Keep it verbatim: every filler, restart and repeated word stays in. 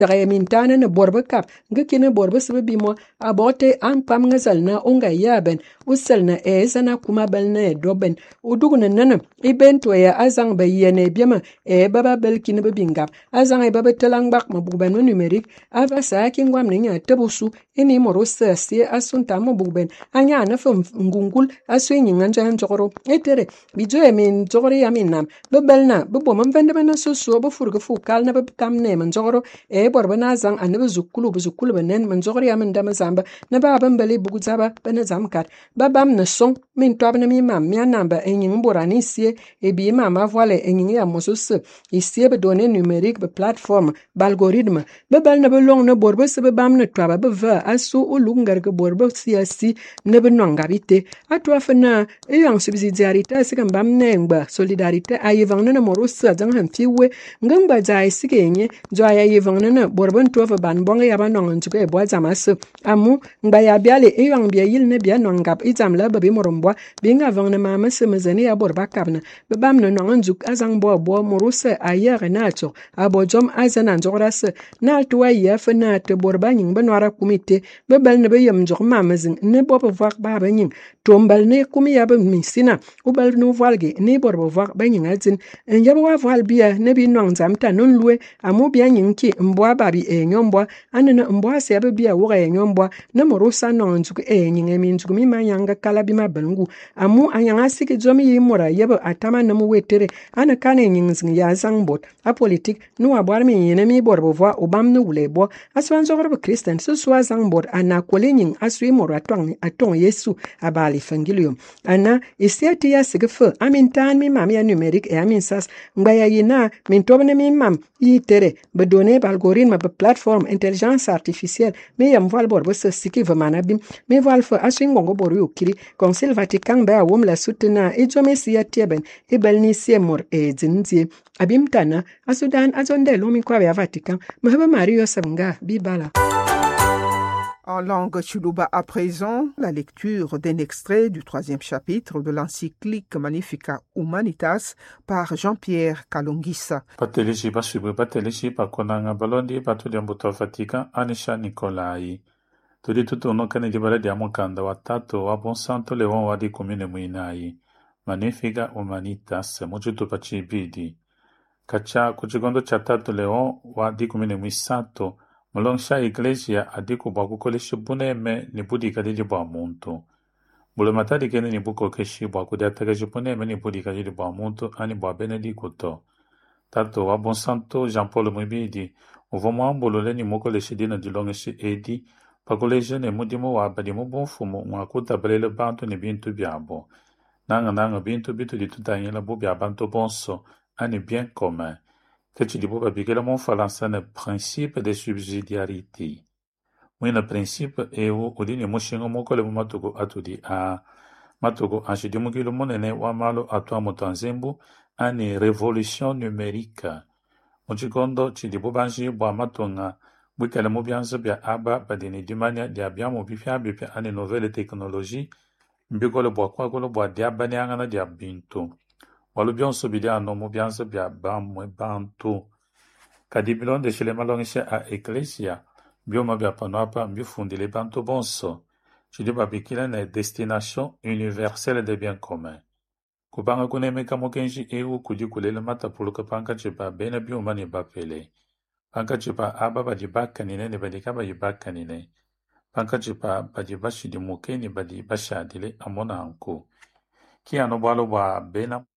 Tagay min tana na borba kap nga kine borba sibe bimo abote an pam nga zal na unga yaben usal na eza na kuma bal na doben uduguna nana iben to ya azang ba yene biema e baba bel kine be bingap azang e baba telang bak mabuben no numerique ava sa kingwam ne nya tebusu ini morosa si asunta mabuben anya na fam ngungul asu nyinga njan jogoro etere bijo e min jogori ya min nam be bel na be bom vende bana so so be furga fu kal na be kam ne man jogoro e borba na zang anabe zukulu zukulu benen man zogri ya min dama zamba na ba ban bali bugu zaba bana zamkat ba bam na song min tob na mi mam mi anamba enyin borani sie e bi mama voile enyin ya mosus isie be données numériques be plateforme ba algorithme be bal na be long na borba se be bam na toba be va asu ulungar ke borba siasi ne be nongabite atwa fana e yang subsidiarité se kan bam nengba solidarité ayevang na morus zang han fiwe ngamba jai sigenye joya yevang na borban tofa ban bonga ya ban nongon tuke bo zamas amu ngba ya biale e yang bia yil ne bia nongap izam la babi morombo binga vang na mama se mezani ya borba kabna be bam no nongon juk azang bo bo moruse ayer na to abojom azana njoras na tuwa ya fana te borba nyin be nwara kumite be bel ne be yem jok mamazin ne bo bo vak ba ba nyin tombal ne kumi ya be misina u bel no valge ne borba vak ba nyin azin en yabo wa val bia ne bi nong zamta non luwe amu bia nyin ki mbwa babi e nyombo anana mbwa se abe bia wo e nyombo na morosa no nzuku e nyinge min nzuku mi manyanga kala bi mabangu amu anyanga siki jomi yi mora yebo atama na mu wetere ana kane nyin zing ya zangbot a politique no abwar mi yene mi borbo vo obam no wulebo aswan zogor be christian so so zangbot ana kolenyin aswi mora atong atong yesu abali fangilium ana isiati ya sigefo amintan mi mam ya numerique e amin sas ngaya yina min tobne mi mam yi tere be donner ba algorithme ba plateforme intelligence artificielle me yam val bor bo se siki va manabim me val fo aswing bongo boru yokiri conseil vatican ba wom la soutenir e jome si ya tieben e belni si mor e zinzie abim tana asudan azonde lomi kwa ya vatican mahaba mario sabnga bibala. En langue chuluba à présent, la lecture d'un extrait du troisième chapitre de l'encyclique Magnificat Humanitas par Jean-Pierre Kalongisa. Patelishi basubu patelishi pakonanga balondi patuliambuto Vatican Anisha Nicolai. Tudi tutu no kane dibale diamokanda watato wa bon santo leon wadi komine muinai. Magnificat Humanitas mujutu pachibidi. Kacha kuchigondo chatato leon wadi komine muisato. Malongsha iglesia adiku baku koleshi buneme ni budi kadiji ba muntu. Bule matari kene ni buko keshi baku diatagaji buneme ni budi kadiji ba muntu ani ba benedikuto. Tato wa bon santo Jean-Paul Mwibidi. Uvomo ambulole ni moko leshi dina dilongeshi edi. Pakoleje ne mudimo wa badimo bonfumo mwakuta balele bantu ni bintu biabo. Nanga nanga bintu bitu di tutanyela bubi abantu bonso ani bien commun. Que tu dis pour que le monde fasse un principe de subsidiarité. Oui, le principe est où on dit les mochins au moko le matogo atudi a matogo a chidi mugi le monde ne wa malo atwa motanzembu ani révolution numérique. Mochikondo chidi bobanji bo matonga bukele mobianze bia aba badini dimania dia bia mobifia bipia ani nouvelle technologie mbiko le bo kwa ko le bo dia banianga na dia bintu. Walu bionso bidia no mo bianso bia bamwe bantu. Kadibilon de chez les malongisha a ecclesia, bioma bia panoapa mbifundile bantu bonso. Chidi babikila na destination universelle des biens communs. Kubanga kuneme kamokenji eu kujikulele mata puluka panka chipa bena bioma ni bapele. Panka chipa aba badi bakanine ne badi kaba yibakanine. Panka chipa badi bashi di mukeni badi bashadile amona anku. Ki anobalo ba bena